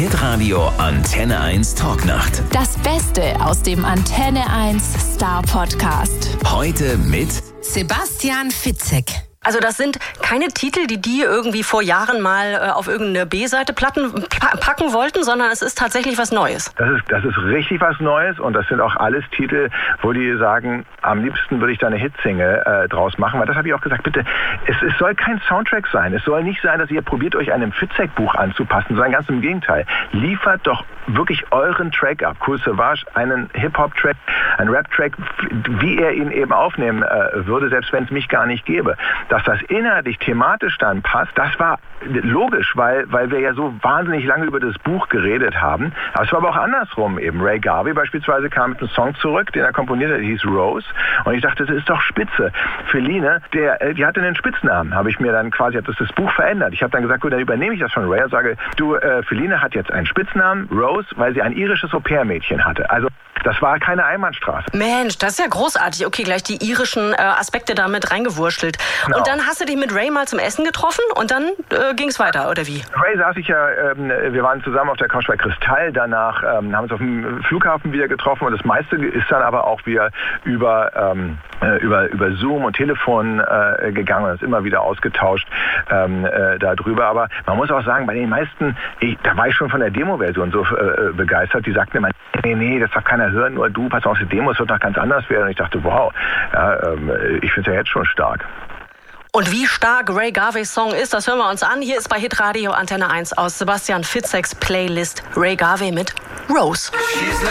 Hitradio Antenne 1 Talknacht. Das Beste aus dem Antenne 1 Star Podcast. Heute mit Sebastian Fitzek. Also das sind keine Titel, die irgendwie vor Jahren mal auf irgendeine B-Seite packen wollten, sondern es ist tatsächlich was Neues. Das ist richtig was Neues und das sind auch alles Titel, wo die sagen, am liebsten würde ich da eine Hitsingle draus machen, weil das habe ich auch gesagt, bitte, es soll kein Soundtrack sein. Es soll nicht sein, dass ihr probiert, euch einem Fitzek-Buch anzupassen, sondern ganz im Gegenteil. Liefert doch wirklich euren Track ab. Cool Savage, einen Hip-Hop-Track, einen Rap-Track, wie er ihn eben aufnehmen würde, selbst wenn es mich gar nicht gäbe. Dass das inhaltlich, thematisch dann passt, das war logisch, weil wir ja so wahnsinnig lange über das Buch geredet haben. Aber es war aber auch andersrum eben. Ray Garvey beispielsweise kam mit einem Song zurück, den er komponiert hat, der hieß Rose. Und ich dachte, das ist doch spitze. Feline, die hatte einen Spitznamen, habe ich mir dann quasi, hat das Buch verändert. Ich habe dann gesagt, gut, dann übernehme ich das von Ray und sage, du, Feline hat jetzt einen Spitznamen, Rose, weil sie ein irisches Au-pair-Mädchen hatte. Also das war keine Einbahnstraße. Mensch, das ist ja großartig. Okay, gleich die irischen Aspekte da mit reingewurschtelt. Genau. Und dann hast du dich mit Ray mal zum Essen getroffen und dann ging es weiter, oder wie? Ray saß ich ja, wir waren zusammen auf der Couch bei Kristall, danach haben uns auf dem Flughafen wieder getroffen und das meiste ist dann aber auch wieder über Zoom und Telefon gegangen und ist immer wieder ausgetauscht darüber. Aber man muss auch sagen, bei den meisten, da war ich schon von der Demo-Version so begeistert, die sagten immer, nee, das darf keiner hören, nur du, pass auf, die Demo, es wird noch ganz anders werden. Und ich dachte, wow, ja, ich finde es ja jetzt schon stark. Und wie stark Ray Garveys Song ist, das hören wir uns an. Hier ist bei Hitradio Antenne 1 aus Sebastian Fitzeks Playlist Ray Garvey mit Rose.